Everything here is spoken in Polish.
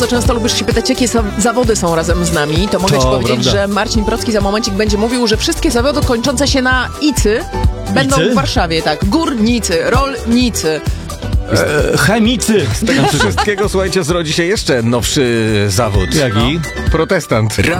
To często lubisz się pytać, jakie zawody są razem z nami, to mogę ci powiedzieć, prawda. że Marcin Procki za momencik będzie mówił, że wszystkie zawody kończące się na icy będą w Warszawie, tak. Górnicy, rolnicy. Chemicy. Z tego wszystkiego, słuchajcie, zrodzi się jeszcze nowszy zawód. Jaki? Protestant.